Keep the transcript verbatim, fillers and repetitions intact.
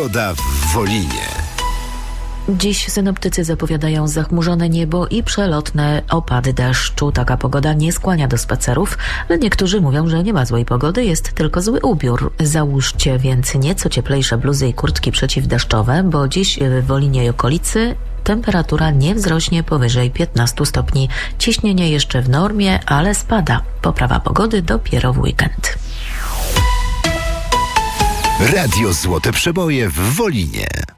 Pogoda w Wolinie. Dziś synoptycy zapowiadają zachmurzone niebo i przelotne opady deszczu. Taka pogoda nie skłania do spacerów, ale niektórzy mówią, że nie ma złej pogody, jest tylko zły ubiór. Załóżcie więc nieco cieplejsze bluzy i kurtki przeciwdeszczowe, bo dziś w Wolinie i okolicy temperatura nie wzrośnie powyżej piętnastu stopni. Ciśnienie jeszcze w normie, ale spada. Poprawa pogody dopiero w weekend. Radio Złote Przeboje w Wolinie.